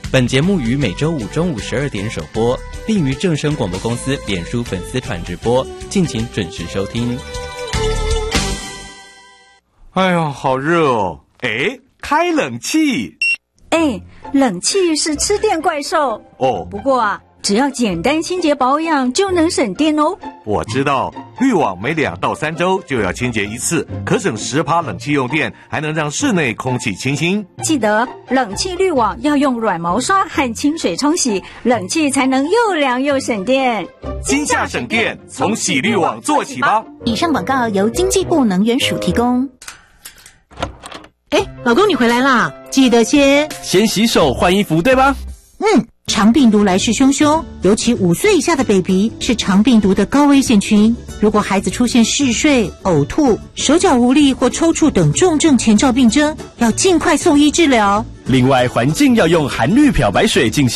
本节目于每周五中午12点首播，并于正声广播公司脸书粉丝团直播，敬请准时收听。 哎呀，好热哦！哎，开冷气。 哎，冷气是吃电怪兽哦。 不过啊，只要简单清洁保养就能省电哦。 我知道，滤网每2到3周就要清洁一次，可省10%冷气用电，还能让室内空气清新。 记得冷气滤网要用软毛刷和清水冲洗，冷气才能又凉又省电。 今夏省电，从洗滤网做起吧。 以上广告由经济部能源署提供。 哎，老公你回来啦，记得先洗手换衣服，对吧？ 肠病毒来势汹汹，尤其5岁以下的 baby 是肠病毒的高危险群。如果孩子出现嗜睡、呕吐、手脚无力或抽搐等重症前兆病征，要尽快送医治疗。 另外，环境要用含氯漂白水进行